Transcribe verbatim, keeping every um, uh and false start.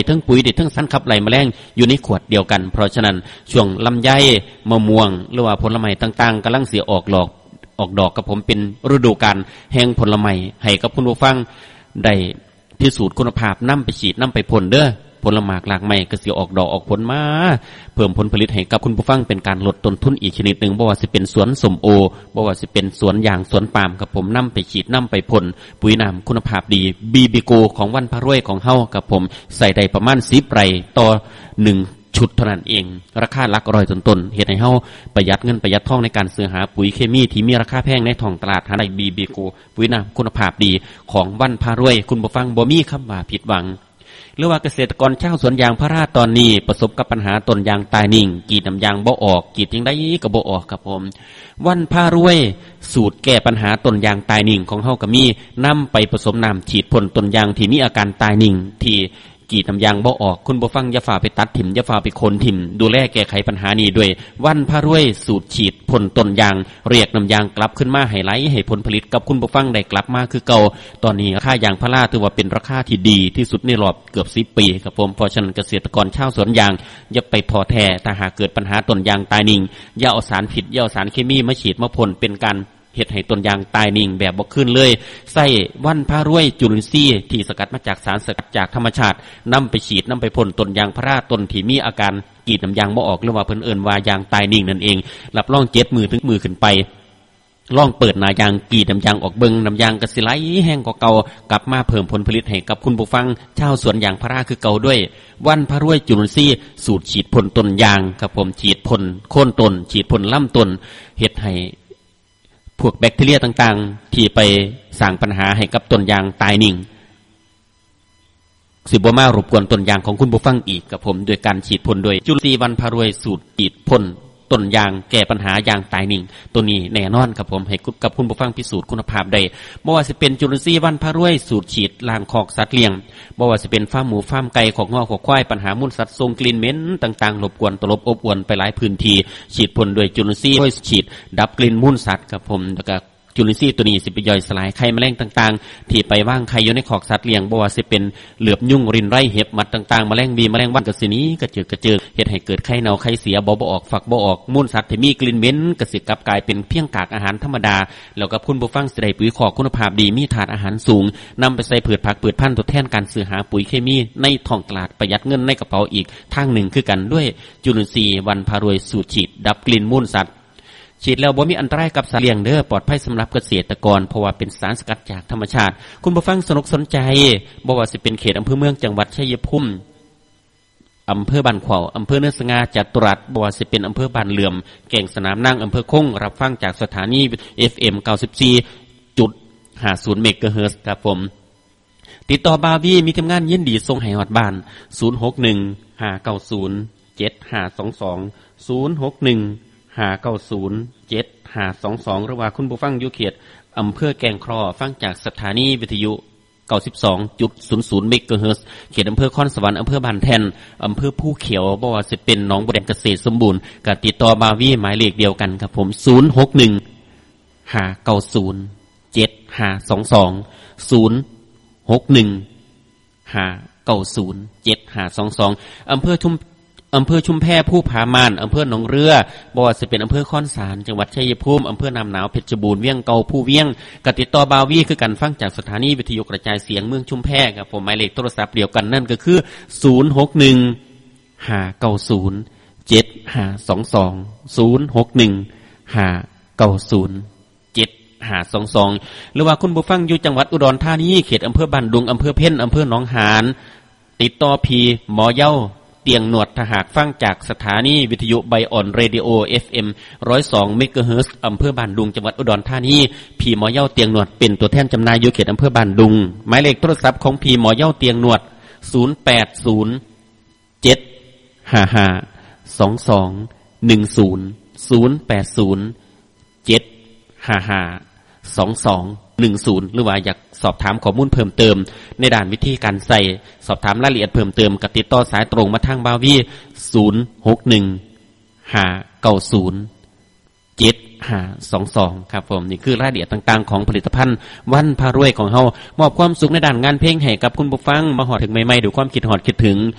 ทั้งปุ๋ยได้ทั้งสารขับไล่แมลงอยู่ในขวดเดียวกันเพราะฉะนั้นช่วงลำไยมะม่วงหรือว่าผลไม้ต่างๆกำลังเสียออกดอกออกดอกกับผมเป็นฤดูกาลแห่งผลไม้ให้กับคุณผู้ฟังได้พิสูจน์คุณภาพนำไปฉีดนำไปพ่นเด้อผลไม้หลากไม้ก็สิออกดอกออกผลมาเพิ่มผลผลิตให้กับคุณผู้ฟังเป็นการลดต้นทุนอีกชนิดหนึ่งบ่ว่าสิเป็นสวนส้มโอบ่ว่าสิเป็นสวนยางสวนปาล์มกับผมนำไปฉีดนำไปพ่นปุ๋ยน้ำคุณภาพดีบีบิโกของวันพระรวยของเฮากับผมใส่ได้ประมาณสิบไร่ต่อหนึ่งชุดเท่านั้นเองราคาหลักร้อยต้นๆเฮ็ดให้เฮาประหยัดเงินประหยัดทองในการซื้อหาปุ๋ยเคมีที่มีราคาแพงในท้องตลาดหาได้บีบิโกปุ๋ยน้ำคุณภาพดีของวันพระรวยคุณผู้ฟังบ่มีคำว่าผิดหวังหรือว่าเกษตรกรชาวสวนยางพาราตอนนี้ประสบกับปัญหาต้นยางตายนิ่งกรีดน้ำยางบ่ออกกรีดจังได๋ก็บ่ออกครับผมวันพารวยสูตรแก้ปัญหาต้นยางตายนิ่งของเฮาก็มีนำไปผสมน้ำฉีดพ่นต้นยางที่มีอาการตายนิ่งที่กรีดน้ำยางบ่ออกคุณบ่ฟังอย่าฝ่าไปตัดถิ่มอย่าฝ่าไปโคนถิ่มดูแลแก้ไขปัญหานี้ด้วยวันพารวยสูตรฉีดพ่นต้นยางเรียกน้ำยางกลับขึ้นมาให้ไหลให้ผลผลิตกับคุณบ่ฟังได้กลับมาคือเก่าตอนนี้ราคายางพาราถือว่าเป็นราคาที่ดีที่สุดในรอบเกือบสิบปีครับผมเพราะฉะนั้นเกษตรกรชาวสวนยางอย่าไปท้อแท้ถ้าหากเกิดปัญหาต้นยางตายนิ่งอย่าเอาสารผิดอย่าเอาสารเคมีมาฉีดมาพ่นเป็นการเฮ็ดให้ต้นยางตายนิ่งแบบบ่ขึ้นเลยใส่วันพารวยจุลินทรีย์ที่สกัดมาจากสารสกัดจากธรรมชาตินำไปฉีดนำไปพ่นต้นยางพาราต้นที่มีอาการกรีดน้ำยางบ่ออกหรือว่าเพิ่นเอิ้นว่ายางตายนิ่งนั่นเองรับรองเจ็ดมือถึงมือขึ้นไปลองเปิดหน้ายางกรีดน้ำยางออกเบิ่งน้ำยางก็สิไหลแห้งกว่าเก่ากลับมาเพิ่มผลผลิตให้กับคุณผู้ฟังชาวสวนยางพาราคือเก่าด้วยวันพารวยจุลินทรีย์สูตรฉีดพ่นต้นยางครับผมฉีดพ่นโคนต้นฉีดพ่นลำต้นเฮ็ดให้พวกแบคทีเรียต่างๆที่ไปสร้างปัญหาให้กับต้นยางตายนิ่งสิบ่มารบกวนต้นยางของคุณผู้ฟังอีกกับผมโดยการฉีดพ่นโดยจุลินทรีย์วันพารวยสูตรฉีดพ่นต้นยางแก้ปัญหายางตายนิ่งตัวนี้แน่นอนครับผมให้กับคุณผู้ฟังพิสูจน์คุณภาพได้บ่ว่าสิเป็นจุลินทรีย์วันพารวยสูตรฉีดล้างคอกสัตว์เลี้ยงบ่ว่าสิเป็นฟาร์มหมูฟาร์มไก่ของงอกของควายปัญหามูลสัตว์ทรงกลิ่นเหม็นต่างๆรบกวนตลบอบอวนไปหลายพื้นที่ฉีดพ่นโดยจุลินทรีย์ด้วยฉีดดับกลิ่นมูลสัตว์ครับผมแล้วก็จุลินทรีย์ตัวนี้สิไปย่อยสลายไข่แมลงต่างๆที่ไปว่างไข่อยู่ในคอกสัตว์เลี้ยงบ่ว่าสิเป็นเหลือบยุ่งรินไร่เห็บมัดต่างๆแมลงบีแมลงวันกระสินี้กระเจิดกระเจิงเฮ็ดให้เกิดไข่เน่าไข่เสียบ่บ่ออกฝักบ่ออกมูลสัตว์ที่มีกลิ่นเหม็นกระสิกลับกลายเป็นเพียงกากอาหารธรรมดาแล้วก็คุณผู้ฟังสิได้ปุ๋ยคอกคุณภาพดีมีถาดอาหารสูงนำไปใส่พืชผักพืชพันธุ์ทดแทนการซื้อหาปุ๋ยเคมีในท้องตลาดประหยัดเงินในกระเป๋าอีกทางหนึ่งคือกันด้วยจุลินทรีย์วันพารวยสูตรฉีดดับกลิ่นมูลสัตว์ฉีดแล้วบ่มีอันตรายกับสัตว์เลี้ยงเด้อปลอดภัยสำหรับเกษตรกรเพราะว่าเป็นสารสกัดจากธรรมชาติคุณผู้ฟังสนุกสนใจบ่ว่าสิเป็นเขตอำเภอเมืองจังหวัดชัยภูมิอำเภอบ้านขวาวอำเภอเนินสง่าจตุรัสบ่ว่าสิเป็นอำเภอบ้านเหลื่อมแก่งสนามนางอำเภอคงรับฟังจากสถานี เอฟ เอ็ม เก้าสิบสี่จุดห้าศูนย์ เมกะเฮิรตซ์ครับผมติดต่อบาวีมีทีมงานยินดีส่งให้ฮอดบ้านศูนย์ หก หนึ่ง ห้า เก้า ศูนย์ เจ็ด ห้า สอง สอง ศูนย์ หก หนึ่ง ห้า เก้า ศูนย์ เจ็ด ห้า สอง สองหรือว่าคุณผู้ฟังอยู่เขตอำเภอแก่งครอฟังจากสถานีวิทยุเก้าสิบสองจุดศูนย์ศูนย์ เมกะเฮิรตซ์เขตอำเภอคอนสวรรค์อำเภอบ้านแท่นอำเภอภูเขียวบ่ว่าสิเป็นหนองบัวแดงเกษตรสมบูรณ์ก็ติดต่อบาวีหมายเลขเดียวกันครับผมศูนย์ หก หนึ่ง ห้า เก้า ศูนย์ เจ็ด ห้า สอง สอง ศูนย์ หก หนึ่ง ห้า เก้า ศูนย์ เจ็ด ห้า สอง สองอำเภอชุมอำเภอชุมแพผู้ผามานอำเภอหนองเรือบ่ว่าจะเป็นอำเภอคอนสารจังหวัดชัยภูมิอำเภอน้ำหนาวเพชรบูรณ์เวียงเก่าผู้เวียงกติดต่อบาวีคือกันฟังจากสถานีวิทยุกระจายเสียงเมืองชุมแพครับผมหมายเลขโทรศัพท์เดียวกันนั่นก็คือศูนย์ หก หนึ่ง ห้า เก้า ศูนย์ เจ็ด ห้า สอง สอง ศูนย์ หก หนึ่ง ห้า เก้า ศูนย์ เจ็ด ห้า สอง สองหรือว่าคุณผู้ฟังอยู่จังหวัดอุดรธานีเขตอำเภอบ้านดุงอำเภอเพ็ญอำเภอหนองหานติดต่อพีหมอเย้าเตียงหนวดถ้าหากฟังจากสถานีวิทยุไบออนเรดิโอ เอฟ เอ็ม หนึ่งร้อยสอง เมกะเฮิรตซ์อำเภอบ้านดุงจังหวัดอุดรธานีพี่หมอเย้าเตียงหนวดเป็นตัวแทนจำหน่ายอยู่เขตอำเภอบ้านดุงหมายเลขโทรศัพท์ของพี่หมอเย้าเตียงหนวดศูนย์ แปด ศูนย์ เจ็ด ห้า ห้า สอง สอง หนึ่ง ศูนย์ ศูนย์ แปด ศูนย์ เจ็ด ห้า ห้า สอง สอง หนึ่ง ศูนย์หรือว่าอยากสอบถามข้อมูลเพิ่มเติมในด้านวิธีการใส่สอบถามรายละเอียดเพิ่มเติมก็ติดต่อสายตรงมาทางบาวีศูนย์ หก หนึ่ง ห้า เก้า ศูนย์ เจ็ด ห้า สอง สองครับผมนี่คือรายละเอียดต่างๆของผลิตภัณฑ์วันพารวยของเฮามอบความสุขในด้านงานเพลงให้กับคุณผู้ฟังมาฮอดถึงใหม่ๆด้วยความคิดฮอดคิดถึง